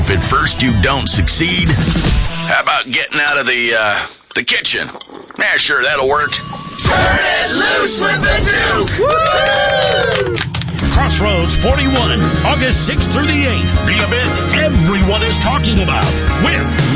if at first you don't succeed, how about getting out of the kitchen? Yeah, sure, that'll work. Turn it loose with the Duke! Woo! Crossroads 41, August 6th through the 8th. The event everyone is talking about with